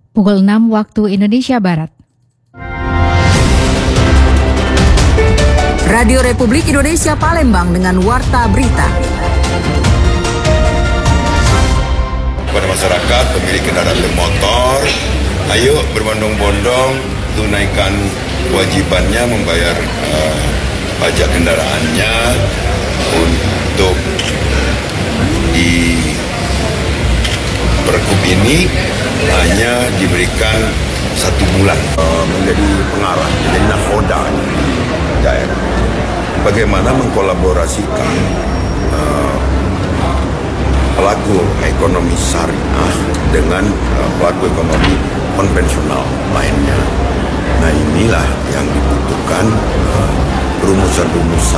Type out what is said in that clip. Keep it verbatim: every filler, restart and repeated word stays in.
pukul enam waktu Indonesia Barat. Radio Republik Indonesia Palembang dengan Warta Berita. Kepada masyarakat pemilik kendaraan bermotor, ayo berbondong-bondong tunaikan kewajibannya membayar uh, pajak kendaraannya untuk di Pergub ini hanya diberikan satu bulan uh, menjadi pengarah, menjadi nahoda daerah. Bagaimana mengkolaborasikan uh, pelaku ekonomi syariah dengan uh, pelaku ekonomi konvensional lainnya. Nah, inilah yang dibutuhkan uh, rumusan-rumusan